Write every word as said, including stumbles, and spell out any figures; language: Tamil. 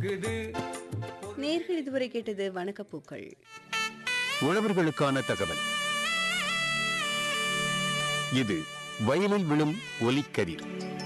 நேர்கள் இதுவரை கேட்டது வணக்கப்பூக்கள். உழவர்களுக்கான தகவல். இது வயலில் விழும் ஒலிக்கதிர்.